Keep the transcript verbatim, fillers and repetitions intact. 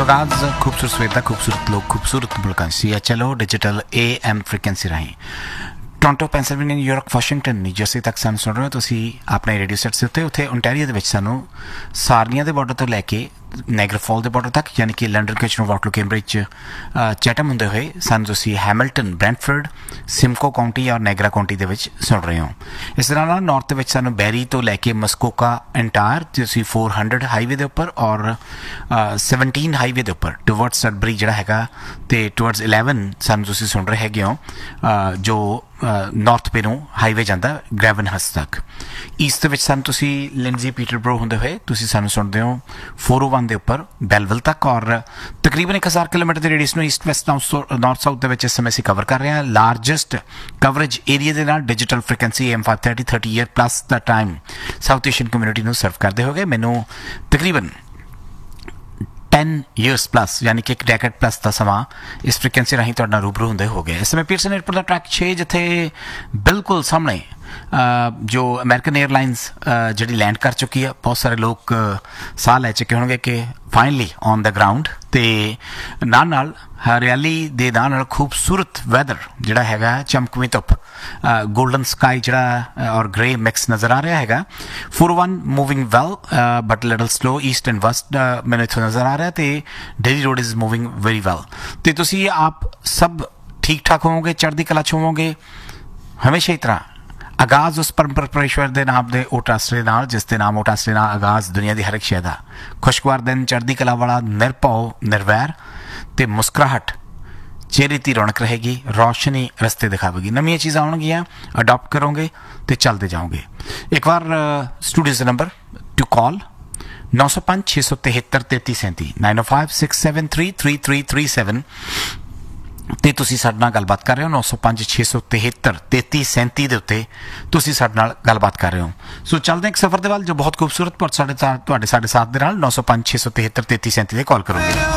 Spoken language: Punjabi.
आगाज खूबसूरत सवेर का खूबसूरत लोग खूबसूरत मुल्क C H L O digital A M frequency Rahi Toronto Pennsylvania New York Washington New Jersey ਤੱਕ ਸਾਨੂੰ ਸੁਣ ਰਹੇ ਹੋ ਤੁਸੀਂ ਆਪਣੇ ਰੇਡੀਓ ਸੈਟਸ ਦੇ ਉੱਤੇ ਉੱਥੇ ਓਨਟਾਰੀਓ ਦੇ ਵਿੱਚ ਸਾਨੂੰ ਸਾਰਨੀਆ ਦੇ ਬਾਰਡਰ ਤੋਂ ਲੈ ਕੇ ਨੈਗਰਾ ਫਾਲ ਦੇ ਬਾਰਡਰ ਤੱਕ ਯਾਨੀ ਕਿ ਲੰਡਨ ਕਿਚਨਰ ਵਾਟਰਲੂ ਕੈਂਬਰਿਜ ਚੈਟਮ ਹੁੰਦੇ ਹੋਏ ਸਾਨੂੰ ਤੁਸੀਂ ਹੈਮਿਲਟਨ ਬ੍ਰੈਂਟਫੋਰਡ ਸਿਮਕੋ ਕਾਉਂਟੀ ਔਰ ਨੈਗਰਾ ਕਾਉਂਟੀ ਦੇ ਵਿੱਚ ਸੁਣ ਰਹੇ ਹੋ। ਇਸ ਤਰ੍ਹਾਂ ਨਾਲ ਨਾਰਥ ਦੇ ਵਿੱਚ ਸਾਨੂੰ ਬੈਰੀ ਤੋਂ ਲੈ ਕੇ ਮਸਕੋਕਾ ਐਂਟਾਇਰ ਤੁਸੀਂ ਫੋਰ ਹੰਡਰਡ ਹਾਈਵੇ ਦੇ ਉੱਪਰ ਔਰ ਸੈਵਨਟੀਨ ਹਾਈਵੇ ਦੇ ਉੱਪਰ ਟੂਵਰਡਸ ਸਡਬਰੀ ਜਿਹੜਾ ਹੈਗਾ ਅਤੇ ਟੂਵਰਡਸ ਇਲੈਵਨ ਸਾਨੂੰ ਤੁਸੀਂ ਸੁਣ ਰਹੇ ਹੈਗੇ ਹੋ ਜੋ ਨਾਰਥ ਪੇ ਨੂੰ ਹਾਈਵੇ ਜਾਂਦਾ ਗ੍ਰੈਵਨ ਹਸ ਤੱਕ। ਈਸਟ ਦੇ ਵਿੱਚ ਸਾਨੂੰ ਤੁਸੀਂ ਲਿੰਡਜ਼ੀ ਪੀਟਰਬਰੋ ਹੁੰਦੇ ਹੋਏ ਤੁਸੀਂ ਸਾਨੂੰ ਸੁਣਦੇ ਹੋ ਫੋਰ ਓ ਵਨ ਦੇ ਉੱਪਰ ਬੈਲਵਿਲ ਤੱਕ ਔਰ ਤਕਰੀਬਨ ਇੱਕ ਹਜ਼ਾਰ ਕਿਲੋਮੀਟਰ ਦੇ ਰੇਡੀਅਸ ਨੂੰ ਈਸਟ ਵੈਸਟ ਨਾਰਥ ਸਾਊਥ ਦੇ ਵਿੱਚ ਇਸ ਸਮੇਂ ਅਸੀਂ ਕਵਰ ਕਰ ਰਹੇ ਹਾਂ। ਲਾਰਜੈਸਟ ਕਵਰੇਜ ਏਰੀਆ ਦੇ ਨਾਲ digital frequency M five thirty thirty year plus ਦਾ ਟਾਈਮ ਸਾਊਥ ਏਸ਼ੀਅਨ ਕਮਿਊਨਿਟੀ ਨੂੰ ਸਰਵ ਕਰਦੇ ਹੋਗੇ। ਮੈਨੂੰ ਤਕਰੀਬਨ ਟੈਨ ਈਅਰਸ ਪਲੱਸ ਯਾਨੀ ਕਿ ਇੱਕ ਡੈਕੇਡ ਪਲੱਸ ਦਾ ਸਮਾਂ ਇਸ ਫ੍ਰੀਕੁਐਂਸੀ ਰਾਹੀਂ ਤੁਹਾਡੇ ਨਾਲ ਰੂਬਰੂ ਹੁੰਦੇ ਹੋ ਗਏ। ਇਸ ਸਮੇਂ ਪੀਰਸਨ ਏਅਰਪੋਰਟ ਦਾ ਟਰੈਕ ਛੇ ਜਿੱਥੇ ਬਿਲਕੁਲ ਸਾਹਮਣੇ ਜੋ ਅਮਰੀਕਨ ਏਅਰਲਾਈਨਸ ਜਿਹੜੀ ਲੈਂਡ ਕਰ ਚੁੱਕੀ ਆ ਬਹੁਤ ਸਾਰੇ ਲੋਕ ਸਾਹ ਲੈ ਚੁੱਕੇ ਹੋਣਗੇ ਕਿ ਫਾਈਨਲੀ ਔਨ ਦਾ ਗਰਾਊਂਡ ਅਤੇ ਨਾਲ ਨਾਲ ਹਰਿਆਲੀ ਦੇ ਨਾਲ ਨਾਲ ਖੂਬਸੂਰਤ ਵੈਦਰ ਜਿਹੜਾ ਹੈਗਾ ਚਮਕਵੀਂ ਧੁੱਪ ਗੋਲਡਨ ਸਕਾਈ ਜਿਹੜਾ ਔਰ ਗ੍ਰੇ ਮਿਕਸ ਨਜ਼ਰ ਆ ਰਿਹਾ ਹੈਗਾ। Four one moving well but little slow East and West ਮੈਨੂੰ ਇੱਥੋਂ ਨਜ਼ਰ ਆ ਰਿਹਾ ਅਤੇ daily road is moving very well ਅਤੇ ਤੁਸੀਂ ਆਪ ਸਭ ਠੀਕ ਠਾਕ ਹੋਵੋਗੇ ਚੜ੍ਹਦੀ ਕਲਾ 'ਚ ਹੋਵੋਗੇ ਹਮੇਸ਼ਾ ਹੀ ਤਰ੍ਹਾਂ। ਆਗਾਜ਼ ਉਸ ਪਰਮ ਪਰਮੇਸ਼ਵਰ ਦੇ ਨਾਮ ਦੇ ਓਟ ਆਸਰੇ ਨਾਲ ਜਿਸ ਦੇ ਨਾਮ ਓਟ ਆਸਰੇ ਨਾਲ ਆਗਾਜ਼ ਦੁਨੀਆ ਦੀ ਹਰ ਇੱਕ ਸ਼ੈ ਦਾ ਖੁਸ਼ਗਵਾਰ ਦਿਨ ਚੜ੍ਹਦੀ ਕਲਾ ਵਾਲਾ ਨਿਰਭਉ ਨਿਰਵੈਰ ਅਤੇ ਮੁਸਕਰਾਹਟ ਚਿਹਰੇ ਦੀ ਰੌਣਕ ਰਹੇਗੀ ਰੌਸ਼ਨੀ ਰਸਤੇ ਦਿਖਾਵੇਗੀ ਨਵੀਆਂ ਚੀਜ਼ਾਂ ਆਉਣਗੀਆਂ ਅਡੋਪਟ ਕਰੋਗੇ ਅਤੇ ਚੱਲਦੇ ਜਾਓਗੇ। ਇੱਕ ਵਾਰ ਸਟੂਡੀਓ ਦਾ ਨੰਬਰ ਟੂ ਕਾਲ ਨੌ ਸੌ ਪੰਜ ਛੇ ਸੌ ਤਿਹੱਤਰ ਤੇਤੀ ਸੈਂਤੀ ਨਾਈਨ ਓ five six seven three three three three seven ਅਤੇ ਤੁਸੀਂ ਸਾਡੇ ਨਾਲ ਗੱਲਬਾਤ ਕਰ ਰਹੇ ਹੋ ਨੌ ਸੌ ਪੰਜ ਛੇ ਸੌ ਤਿਹੱਤਰ ਤੇਤੀ ਸੈਂਤੀ ਦੇ ਉੱਤੇ ਤੁਸੀਂ ਸਾਡੇ ਨਾਲ ਗੱਲਬਾਤ ਕਰ ਰਹੇ ਹੋ। ਸੋ ਚੱਲਦੇ ਇੱਕ ਸਫ਼ਰ ਦੇ ਵੱਲ ਜੋ ਬਹੁਤ ਖੂਬਸੂਰਤ ਪਰ ਸਾਡੇ ਤੁਹਾਡੇ ਸਾਡੇ ਸਾਥ ਦੇ ਨਾਲ ਨੌ ਸੌ ਪੰਜ ਛੇ ਸੌ ਤਿਹੱਤਰ ਤੇਤੀ ਸੈਂਤੀ 'ਤੇ ਕਾਲ ਕਰੋਗੇ।